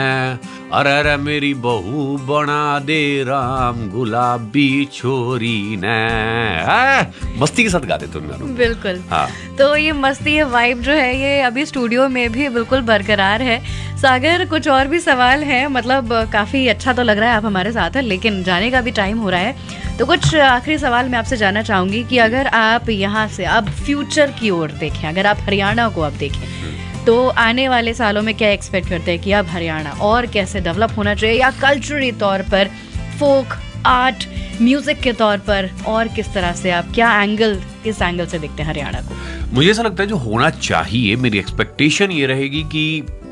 अरे अरे मेरी बहू बना दे राम गुलाबी छोरी ने। मस्ती के साथ गाते तुम गानों। बिल्कुल। हाँ, तो ये मस्ती, ये वाइब जो है ये अभी स्टूडियो में भी बिल्कुल बरकरार है। सागर, कुछ और भी सवाल हैं, मतलब काफ़ी अच्छा तो लग रहा है आप हमारे साथ हैं, लेकिन जाने का भी टाइम हो रहा है। तो कुछ आखिरी सवाल मैं आपसे जानना चाहूँगी कि अगर आप यहाँ से अब फ्यूचर की ओर देखें, अगर आप हरियाणा को अब देखें, तो आने वाले सालों में क्या एक्सपेक्ट करते हैं कि अब हरियाणा और कैसे डेवलप होना चाहिए, या कल्चरली तौर पर, फोक आर्ट, म्यूजिक के तौर पर, और किस तरह से आप क्या एंगल, किस एंगल से देखते हैं हरियाणा को? मुझे ऐसा लगता है जो होना चाहिए, मेरी एक्सपेक्टेशन ये रहेगी कि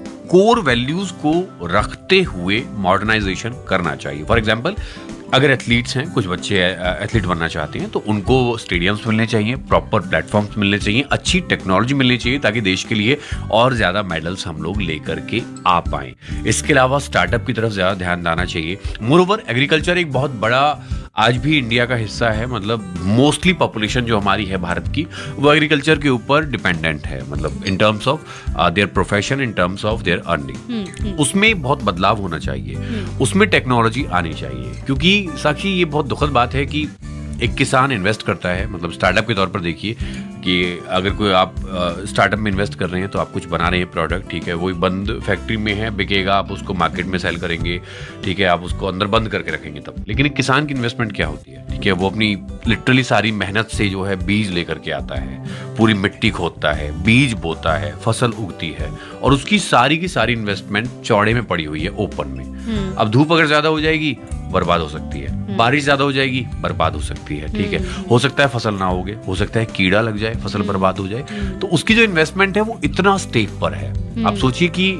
कोर वैल्यूज को रखते हुए मॉडर्नाइजेशन करना चाहिए। फॉर एग्जाम्पल, अगर एथलीट्स हैं, कुछ बच्चे एथलीट बनना चाहते हैं, तो उनको स्टेडियम्स मिलने चाहिए, प्रॉपर प्लेटफॉर्म्स मिलने चाहिए, अच्छी टेक्नोलॉजी मिलनी चाहिए, ताकि देश के लिए और ज़्यादा मेडल्स हम लोग लेकर के आ पाएं। इसके अलावा स्टार्टअप की तरफ ज़्यादा ध्यान देना चाहिए। मोरओवर एग्रीकल्चर एक बहुत बड़ा आज भी इंडिया का हिस्सा है, मतलब मोस्टली पॉपुलेशन जो हमारी है भारत की, वो एग्रीकल्चर के ऊपर डिपेंडेंट है, मतलब in terms of their profession, in terms of their earning. उसमें बहुत बदलाव होना चाहिए, उसमें टेक्नोलॉजी आनी चाहिए, क्योंकि साक्षी ये बहुत दुखद बात है कि एक किसान इन्वेस्ट करता है, मतलब स्टार्टअप के तौर पर देखिए कि अगर कोई आप स्टार्टअप में इन्वेस्ट कर रहे हैं तो आप कुछ बना रहे हैं प्रोडक्ट, ठीक है, वही बंद फैक्ट्री में है, बिकेगा, आप उसको मार्केट में सेल करेंगे, ठीक है, आप उसको अंदर बंद करके रखेंगे तब। लेकिन एक किसान की इन्वेस्टमेंट क्या होती है, ठीक है, वो अपनी लिटरली सारी मेहनत से जो है बीज लेकर के आता है, पूरी मिट्टी खोदता है, बीज बोता है, फसल उगती है, और उसकी सारी की सारी इन्वेस्टमेंट चौड़े में पड़ी हुई है, ओपन में। अब धूप अगर ज्यादा हो जाएगी बर्बाद हो सकती है, बारिश ज्यादा हो जाएगी बर्बाद हो सकती है, ठीक है, हो सकता है फसल ना होगे, हो सकता है कीड़ा लग जाए, फसल बर्बाद हो जाए। तो उसकी जो इन्वेस्टमेंट है वो इतना स्टेक पर है। आप सोचिए कि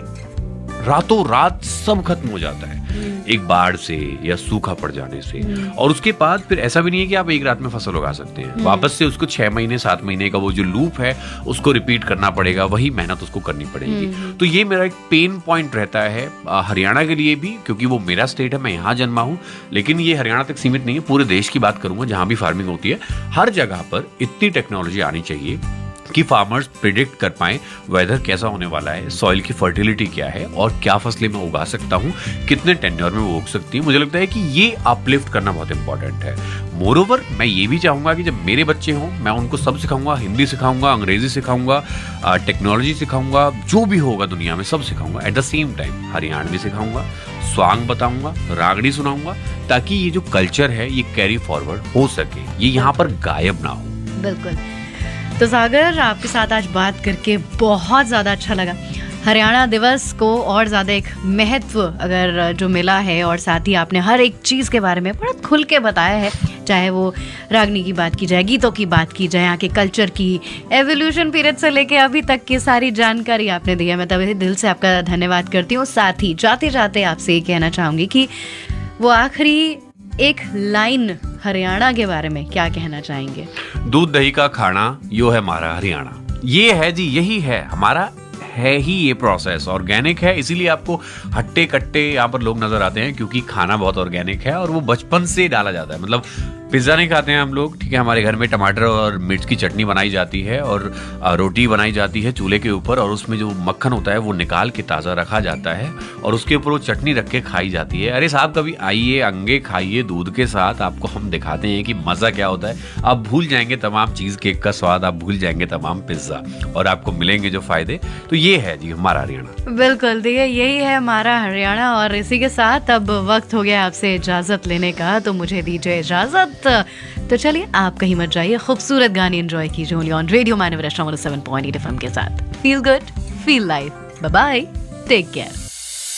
रातों रात सब खत्म हो जाता है एक बाढ़ से या सूखा पड़ जाने से, और उसके बाद फिर ऐसा भी नहीं है कि आप एक रात में फसल उगा सकते हैं, वापस से उसको 6 महीने 7 महीने का वो जो लूप है उसको रिपीट करना पड़ेगा, वही मेहनत उसको करनी पड़ेगी। तो ये मेरा एक पेन पॉइंट रहता है हरियाणा के लिए भी, क्योंकि वो मेरा स्टेट है, मैं यहाँ जन्मा हूँ, लेकिन ये हरियाणा तक सीमित नहीं है, पूरे देश की बात करूंगा जहां भी फार्मिंग होती है, हर जगह पर इतनी टेक्नोलॉजी आनी चाहिए कि फार्मर्स प्रिडिक्ट कर पाएं वेदर कैसा होने वाला है, सॉइल की फर्टिलिटी क्या है, और क्या फसलें मैं उगा सकता हूं, कितने टेन्योर में वो उग सकती है। मुझे लगता है कि ये अपलिफ्ट करना बहुत इंपॉर्टेंट है। मोरओवर मैं ये भी चाहूंगा कि जब मेरे बच्चे हों, मैं उनको सब सिखाऊंगा, हिंदी सिखाऊंगा, अंग्रेजी सिखाऊंगा, टेक्नोलॉजी सिखाऊंगा, जो भी होगा दुनिया में सब सिखाऊंगा। At the same time Haryanvi सिखाऊंगा, स्वांग बताऊंगा, रागड़ी सुनाऊंगा, ताकि ये जो कल्चर है ये कैरी फॉरवर्ड हो सके, ये यहाँ पर गायब ना हो। बिल्कुल। तो सागर, आपके साथ आज बात करके बहुत ज़्यादा अच्छा लगा। हरियाणा दिवस को और ज़्यादा एक महत्व अगर जो मिला है, और साथ ही आपने हर एक चीज़ के बारे में बड़ा खुल के बताया है, चाहे वो रागनी की बात की जाए, गीतों की बात की जाए, यहाँ के कल्चर की, एवोल्यूशन पीरियड से लेके अभी तक की सारी जानकारी आपने दी है। मैं तभी दिल से आपका धन्यवाद करती हूँ। साथ ही जाते जाते आपसे ये कहना चाहूँगी कि वो आखिरी एक लाइन हरियाणा के बारे में क्या कहना चाहेंगे? दूध दही का खाना यो है हमारा हरियाणा। ये है जी, यही है हमारा, है ही ये प्रोसेस, ऑर्गेनिक है, इसीलिए आपको हट्टे कट्टे यहाँ पर लोग नजर आते हैं, क्योंकि खाना बहुत ऑर्गेनिक है और वो बचपन से डाला जाता है। मतलब पिज्जा नहीं खाते हैं हम लोग, ठीक है, हमारे घर में टमाटर और मिर्च की चटनी बनाई जाती है, और रोटी बनाई जाती है चूल्हे के ऊपर, और उसमें जो मक्खन होता है वो निकाल के ताज़ा रखा जाता है, और उसके ऊपर वो चटनी रख के खाई जाती है। अरे साहब, कभी आइए, अंगे खाइए दूध के साथ, आपको हम दिखाते हैं कि मज़ा क्या होता है। आप भूल जाएंगे तमाम चीज़ केक का स्वाद, आप भूल जाएंगे तमाम पिज्ज़ा, और आपको मिलेंगे जो फायदे। तो ये है जी हमारा हरियाणा। बिल्कुल, देखिए यही है हमारा हरियाणा। और इसी के साथ अब वक्त हो गया आपसे इजाजत लेने का, तो मुझे दीजिए इजाजत। तो चलिए, आप कहीं मत जाइए, खूबसूरत गाने एंजॉय कीजिए only on radio Manav 107.8 FM के साथ। Feel good, feel life. Bye bye, take care.